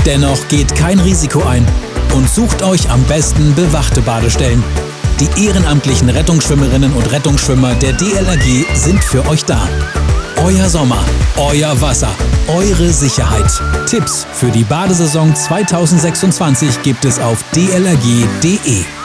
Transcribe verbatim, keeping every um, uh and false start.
Dennoch geht kein Risiko ein und sucht euch am besten bewachte Badestellen. Die ehrenamtlichen Rettungsschwimmerinnen und Rettungsschwimmer der D L R G sind für euch da. Euer Sommer, euer Wasser, eure Sicherheit. Tipps für die Badesaison zweitausendsechsundzwanzig gibt es auf d l r g punkt d e.